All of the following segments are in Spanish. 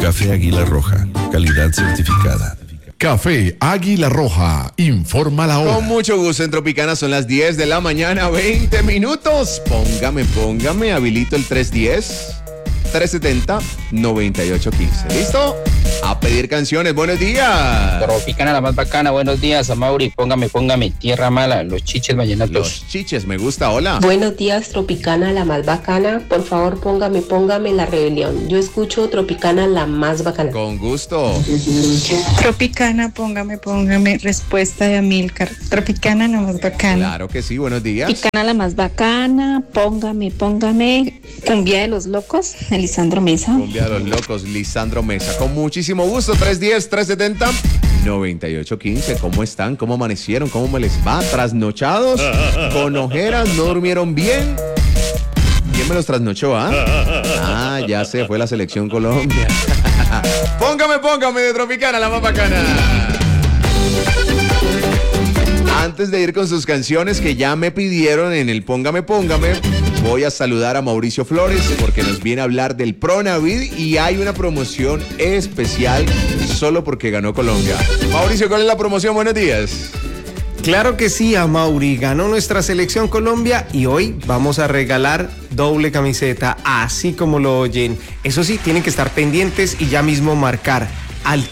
Café Águila Roja, calidad certificada. Café Águila Roja, informa la hora. Con mucho gusto, en Tropicana son las 10 de la mañana, 20 minutos. Póngame, habilito el 310-370-9815. ¿Listo? A pedir canciones, buenos días. Tropicana la más bacana, buenos días, Amaury, póngame, Tierra Mala, los chiches vallenatos. Los chiches, me gusta, hola. Buenos días, Tropicana la más bacana, por favor póngame La Rebelión. Yo escucho Tropicana la más bacana. Con gusto. Tropicana, póngame, respuesta de Amílcar. Tropicana la más bacana. Claro que sí, buenos días. Tropicana la más bacana, póngame, Cumbia de los Locos, de Lisandro Mesa. Cumbia de los Locos, Lisandro Mesa. Con muchísimo gusto, 310-370-9815. ¿Cómo están? ¿Cómo amanecieron? ¿Cómo me les va? ¿Trasnochados? ¿Con ojeras? ¿No durmieron bien? ¿Quién me los trasnochó, ah? Ya se fue la selección Colombia. Póngame de Tropicana, la más bacana. Antes de ir con sus canciones que ya me pidieron en el Póngame, voy a saludar a Mauricio Flores porque nos viene a hablar del Pronavid y hay una promoción especial solo porque ganó Colombia. Mauricio, ¿cuál es la promoción? Buenos días. Claro que sí, Amaury, ganó nuestra selección Colombia y hoy vamos a regalar doble camiseta, así como lo oyen. Eso sí, tienen que estar pendientes y ya mismo marcar al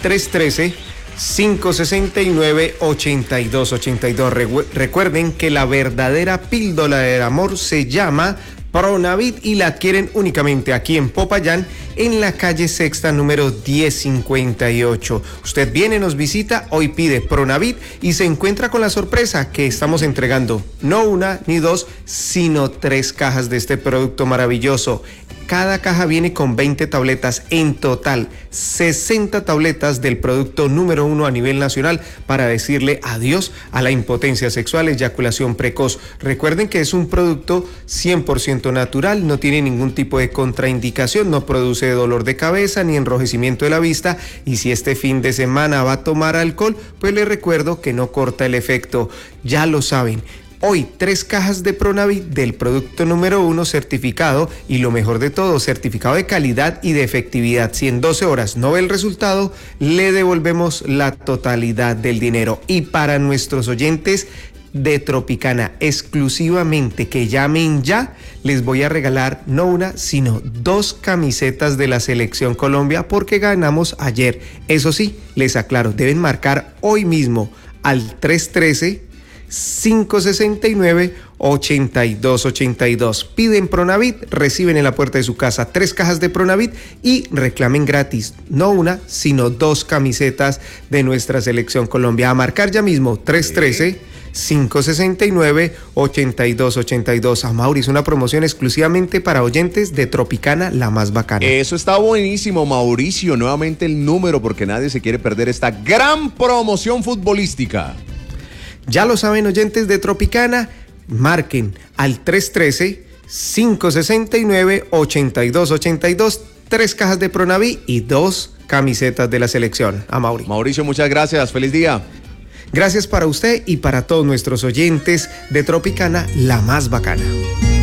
313-569-8282. Recuerden que la verdadera píldora del amor se llama Pronavid y la adquieren únicamente aquí en Popayán, en la calle Sexta número 1058. Usted viene, nos visita, hoy pide Pronavid y se encuentra con la sorpresa que estamos entregando no una ni dos, sino 3 cajas de este producto maravilloso. Cada caja viene con 20 tabletas, en total 60 tabletas del producto número 1 a nivel nacional para decirle adiós a la impotencia sexual, eyaculación precoz. Recuerden que es un producto 100% natural, no tiene ningún tipo de contraindicación, no produce dolor de cabeza ni enrojecimiento de la vista, y si este fin de semana va a tomar alcohol, pues les recuerdo que no corta el efecto. Ya lo saben. Hoy 3 cajas de Pronavid del producto número 1 certificado y lo mejor de todo, certificado de calidad y de efectividad. Si en 12 horas no ve el resultado, le devolvemos la totalidad del dinero. Y para nuestros oyentes de Tropicana, exclusivamente que llamen ya, les voy a regalar no una, sino 2 camisetas de la Selección Colombia porque ganamos ayer. Eso sí, les aclaro, deben marcar hoy mismo al 313-569-8282. Piden Pronavid, reciben en la puerta de su casa 3 cajas de Pronavid y reclamen gratis, no una, sino 2 camisetas de nuestra Selección Colombia. A marcar ya mismo, 313-569-8282. Amaury, es una promoción exclusivamente para oyentes de Tropicana, la más bacana. Eso está buenísimo, Mauricio. Nuevamente el número porque nadie se quiere perder esta gran promoción futbolística. Ya lo saben, oyentes de Tropicana, marquen al 313-569-8282, 3 cajas de Pronavid y 2 camisetas de la selección. Amaury. Mauricio, muchas gracias. Feliz día. Gracias para usted y para todos nuestros oyentes de Tropicana, la más bacana.